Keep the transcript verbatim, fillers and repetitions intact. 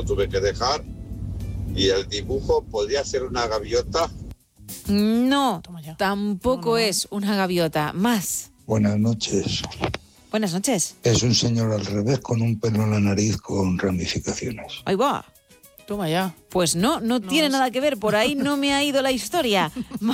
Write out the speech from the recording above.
tuve que dejar. Y el dibujo podría ser una gaviota. No, tampoco No, no, no. es una gaviota. Más. Buenas noches. Buenas noches. Es un señor al revés con un pelo en la nariz con ramificaciones. Ahí va. Toma ya. Pues no, no, No tiene es. nada que ver. Por ahí no me ha ido la historia.